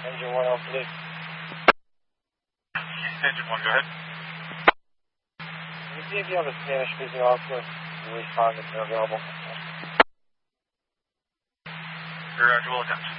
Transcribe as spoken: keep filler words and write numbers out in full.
Engine one, Alpha Lee. Engine one, go ahead. Can you see if you have a Spanish-speaking officer who responded to available? Roger, we'll attempt.